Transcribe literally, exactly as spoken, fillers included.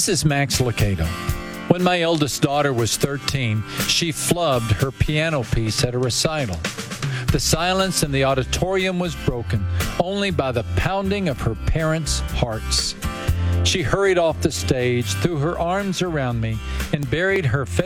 This is Max Lucado. When my eldest daughter was thirteen, she flubbed her piano piece at a recital. The silence in the auditorium was broken only by the pounding of her parents' hearts. She hurried off the stage, threw her arms around me, and buried her face